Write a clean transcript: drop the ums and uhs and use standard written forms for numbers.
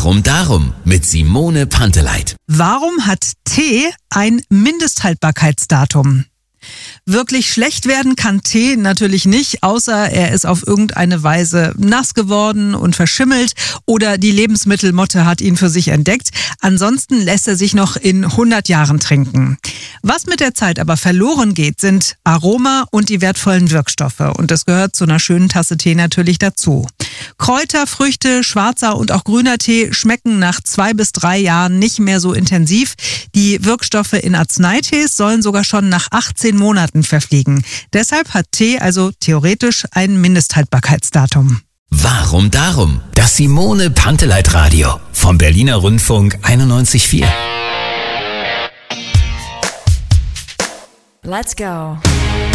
Warum darum? Mit Simone Panteleit. Warum hat Tee ein Mindesthaltbarkeitsdatum? Wirklich schlecht werden kann Tee natürlich nicht, außer er ist auf irgendeine Weise nass geworden und verschimmelt oder die Lebensmittelmotte hat ihn für sich entdeckt. Ansonsten lässt er sich noch in 100 Jahren trinken. Was mit der Zeit aber verloren geht, sind Aroma und die wertvollen Wirkstoffe. Und das gehört zu einer schönen Tasse Tee natürlich dazu. Kräuter, Früchte, schwarzer und auch grüner Tee schmecken nach 2 bis 3 Jahren nicht mehr so intensiv. Die Wirkstoffe in Arzneitees sollen sogar schon nach 18 Monaten verfliegen. Deshalb hat Tee also theoretisch ein Mindesthaltbarkeitsdatum. Warum darum? Das Simone Panteleit Radio vom Berliner Rundfunk 91,4. Let's go.